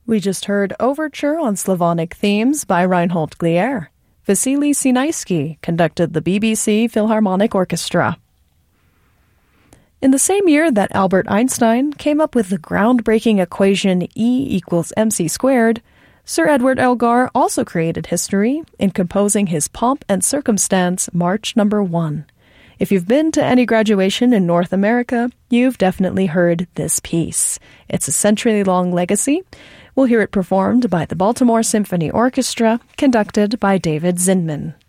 We just heard Overture on Slavonic Themes by Reinhold Glier. Vasily Sinaisky conducted the BBC Philharmonic Orchestra. In the same year that Albert Einstein came up with the groundbreaking equation E=mc², Sir Edward Elgar also created history in composing his Pomp and Circumstance March No. 1. If you've been to any graduation in North America, you've definitely heard this piece. It's a century-long legacy. We'll hear it performed by the Baltimore Symphony Orchestra, conducted by David Zinman.